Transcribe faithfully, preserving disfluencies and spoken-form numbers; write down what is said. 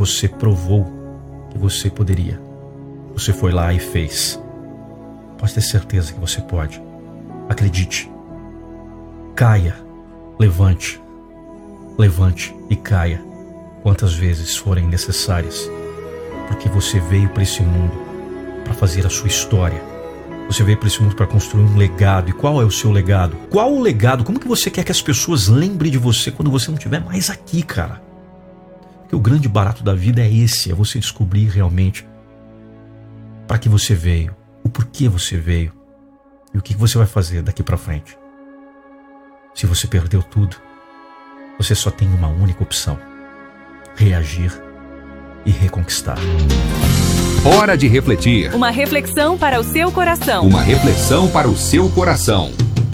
você provou que você poderia. Você foi lá e fez. Pode ter certeza que você pode. Acredite. Caia, levante, levante e caia quantas vezes forem necessárias, porque você veio para esse mundo para fazer a sua história. Você veio para esse mundo para construir um legado. E qual é o seu legado? Qual o legado? Como que você quer que as pessoas lembrem de você quando você não estiver mais aqui, cara? Porque o grande barato da vida é esse, é você descobrir realmente para que você veio, o porquê você veio e o que você vai fazer daqui para frente. Se você perdeu tudo, você só tem uma única opção: reagir e reconquistar. Hora de refletir. Uma reflexão para o seu coração. Uma reflexão para o seu coração.